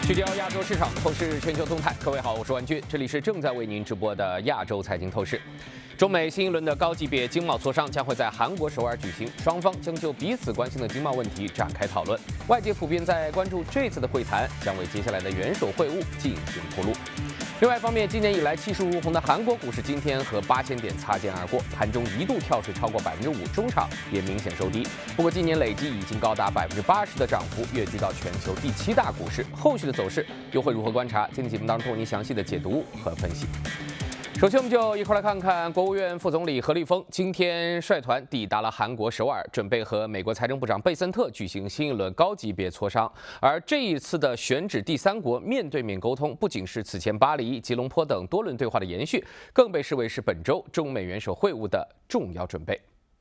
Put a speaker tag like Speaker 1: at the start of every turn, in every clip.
Speaker 1: 聚焦亚洲市场，透视全球动态。各位好，我是万军，这里是正在为您直播的亚洲财经透视。中美新一轮的高级别经贸磋商将会在韩国首尔举行，双方将就彼此关心的经贸问题展开讨论。外界普遍在关注这次的会谈将为接下来的元首会晤进行铺路。另外一方面，今年以来气势如虹的韩国股市今天和8000点擦肩而过，盘中一度跳水超过5%，中场也明显收低。不过今年累计已经高达80%的涨幅，跃居到全球第7大股市。后续的走势又会如何观察？今天节目当中，为您详细的解读和分析。首先，我们就一块来看看国务院副总理何立峰今天率团抵达了韩国首尔，准备和美国财政部长贝森特举行新一轮高级别磋商。而这一次的选址第三国面对面沟通，不仅是此前巴黎、吉隆坡等多轮对话的延续，更被视为是本周中美元首会晤的重要准备。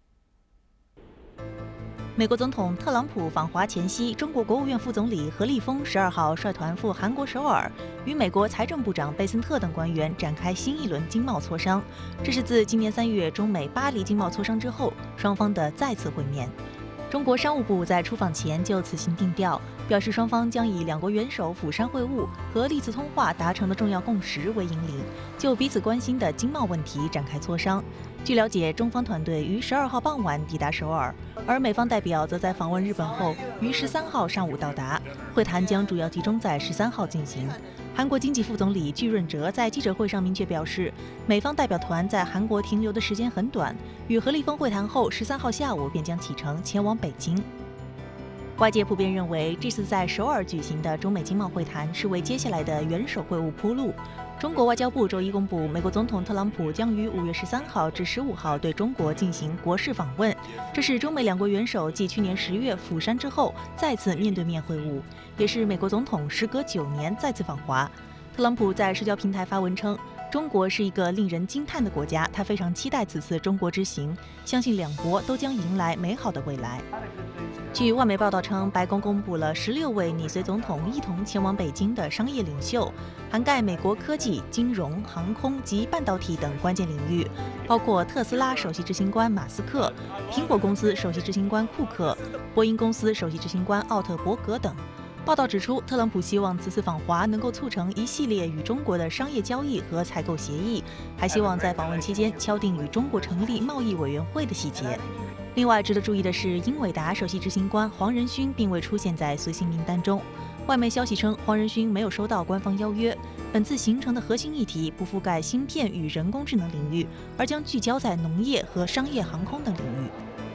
Speaker 2: 美国总统特朗普访华前夕，中国国务院副总理何立峰12号率团赴韩国首尔，与美国财政部长贝森特等官员展开新一轮经贸磋商。这是自今年3月中美巴黎经贸磋商之后，双方的再次会面。中国商务部在出访前就此行定调，表示双方将以两国元首釜山会晤和历次通话达成的重要共识为引领，就彼此关心的经贸问题展开磋商。据了解，中方团队于12号傍晚抵达首尔，而美方代表则在访问日本后于13号上午到达。会谈将主要集中在13号进行。韩国经济副总理具润哲在记者会上明确表示，美方代表团在韩国停留的时间很短，与何立峰会谈后13号下午便将启程前往北京。外界普遍认为，这次在首尔举行的中美经贸会谈是为接下来的元首会晤铺路。中国外交部周一公布，美国总统特朗普将于5月13号至15号对中国进行国事访问，这是中美两国元首继去年10月釜山之后再次面对面会晤，也是美国总统时隔9年再次访华。特朗普在社交平台发文称，中国是一个令人惊叹的国家，他非常期待此次中国之行，相信两国都将迎来美好的未来。据外媒报道称，白宫公布了16位拟随总统一同前往北京的商业领袖，涵盖美国科技、金融、航空及半导体等关键领域，包括特斯拉首席执行官马斯克、苹果公司首席执行官库克、波音公司首席执行官奥特伯格等。报道指出，特朗普希望此次访华能够促成一系列与中国的商业交易和采购协议，还希望在访问期间敲定与中国成立贸易委员会的细节。另外值得注意的是，英伟达首席执行官黄仁勋并未出现在随行名单中。外媒消息称，黄仁勋没有收到官方邀约。本次行程的核心议题不覆盖芯片与人工智能领域，而将聚焦在农业和商业航空等领域。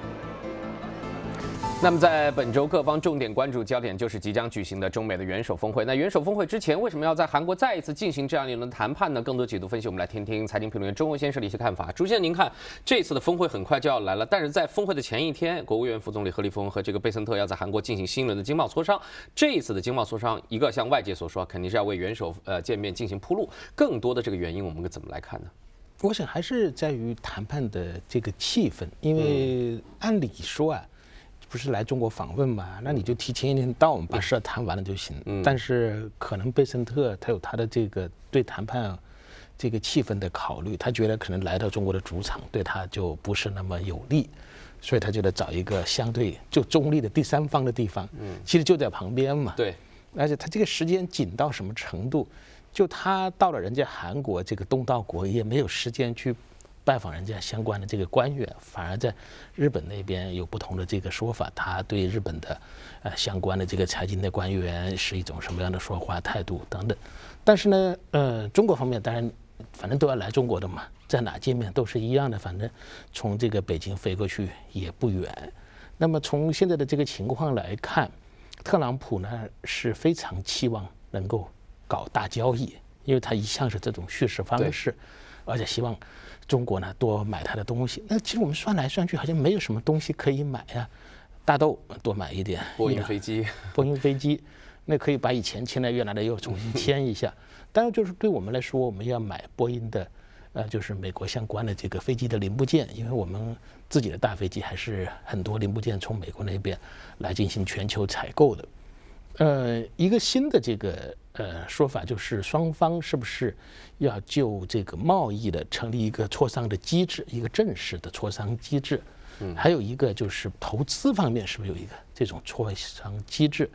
Speaker 1: 那么在本周各方重点关注焦点就是即将举行的中美的元首峰会。那元首峰会之前为什么要在韩国再一次进行这样一轮谈判呢？更多解读分析，我们来听听财经评论员钟文先生的一些看法。朱先生，您看这次的峰会很快就要来了，但是在峰会的前一天，国务院副总理何立峰和这个贝森特要在韩国进行新一轮的经贸磋商。这一次的经贸磋商，一个像外界所说，肯定是要为元首见面进行铺路。更多的这个原因，我们怎么来看呢？
Speaker 3: 我想还是在于谈判的这个气氛，因为按理说啊。不是来中国访问嘛？那你就提前一天到，我们把事谈完了就行。但是可能贝森特他有他的这个对谈判这个气氛的考虑，他觉得可能来到中国的主场对他就不是那么有利，所以他就得找一个相对就中立的第三方的地方。其实就在旁边嘛。
Speaker 1: 对。
Speaker 3: 而且他这个时间紧到什么程度？就他到了人家韩国这个东道国，也没有时间去拜访人家相关的这个官员，反而在日本那边有不同的这个说法，他对日本的相关的这个财经的官员是一种什么样的说话态度等等。但是呢，中国方面当然反正都要来中国的嘛，在哪见面都是一样的，反正从这个北京飞过去也不远。那么从现在的这个情况来看，特朗普呢是非常期望能够搞大交易，因为他一向是这种叙事方式，而且希望中国呢多买他的东西。那其实我们算来算去好像没有什么东西可以买呀。大豆多买一点，
Speaker 1: 波音飞机，
Speaker 3: 那可以把以前签的越南的又重新签一下。当然就是对我们来说，我们要买波音的就是美国相关的这个飞机的零部件，因为我们自己的大飞机还是很多零部件从美国那边来进行全球采购的。一个新的这个说法就是双方是不是要就这个贸易的成立一个磋商的机制，一个正式的磋商机制。还有一个就是投资方面是不是有一个这种磋商机制？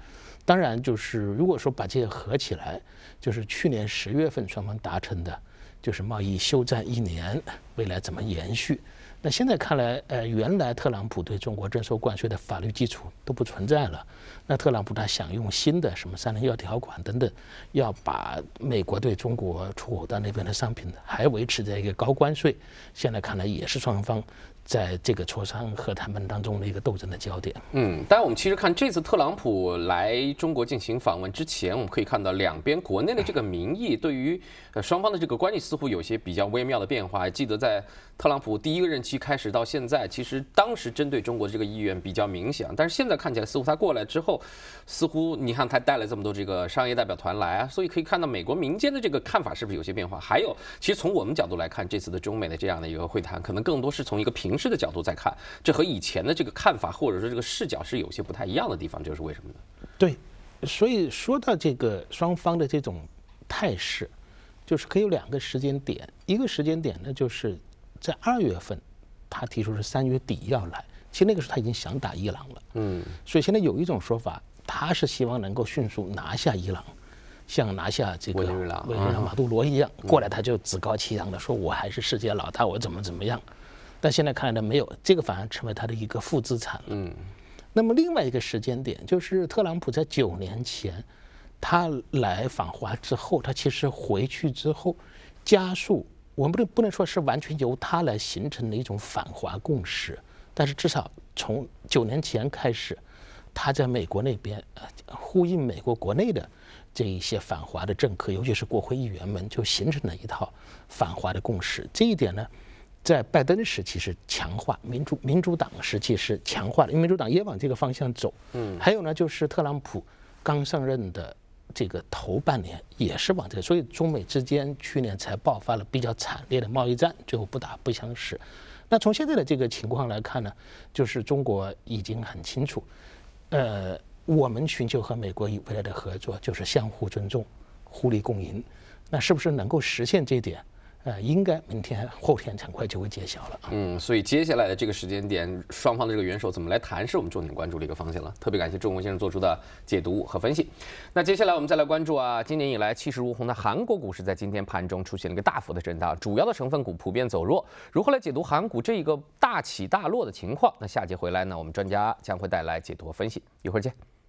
Speaker 3: 当然，就是如果说把这些合起来，就是去年10月份双方达成的，就是贸易休战1年，未来怎么延续？那现在看来，原来特朗普对中国征收关税的法律基础都不存在了。那特朗普他想用新的什么301条款等等，要把美国对中国出口到那边的商品还维持在一个高关税。现在看来也是双方在这个磋商和谈判当中的一个斗争的焦点。
Speaker 1: 但我们其实看这次特朗普来中国进行访问之前，我们可以看到两边国内的这个民意对于双方的这个关系似乎有些比较微妙的变化。记得在特朗普第1个任期开始到现在，其实当时针对中国的这个意愿比较明显，但是现在看起来似乎他过来之后，似乎你看他带了这么多这个商业代表团来啊，所以可以看到美国民间的这个看法是不是有些变化？还有，其实从我们角度来看，这次的中美的这样的一个会谈，可能更多是从一个平视的角度在看，这和以前的这个看法或者说这个视角是有些不太一样的地方，这是为什么呢？
Speaker 3: 对，所以说到这个双方的这种态势，就是可以有2个时间点，一个时间点呢，就是在2月份，他提出是3月底要来，其实那个时候他已经想打伊朗了，所以现在有一种说法，他是希望能够迅速拿下伊朗，像拿下这个委内瑞拉马杜罗一样，过来他就趾高气扬的说，我还是世界老大，我怎么样。但现在看来呢，没有，这个反而成为他的一个负资产了。那么另外一个时间点就是特朗普在9年前，他来访华之后，他其实回去之后加速，我们不能说是完全由他来形成的一种反华共识，但是至少从9年前开始，他在美国那边呼应美国国内的这一些反华的政客，尤其是国会议员们，就形成了一套反华的共识。这一点呢，在拜登时期是强化，民主党时期是强化的，因为民主党也往这个方向走。还有呢，就是特朗普刚上任的这个头半年也是往这个，所以中美之间去年才爆发了比较惨烈的贸易战，最后不打不相识。那从现在的这个情况来看呢，就是中国已经很清楚，我们寻求和美国未来的合作就是相互尊重、互利共赢。那是不是能够实现这一点？应该明天后天很快就会揭晓了。
Speaker 1: 所以接下来的这个时间点，双方的这个元首怎么来谈，是我们重点关注的一个方向了。特别感谢周文先生做出的解读和分析。那接下来我们再来关注今年以来气势如虹的韩国股市在今天盘中出现了一个大幅的震荡，主要的成分股普遍走弱。如何来解读韩股这一个大起大落的情况？那下节回来呢，我们专家将会带来解读和分析。一会儿见。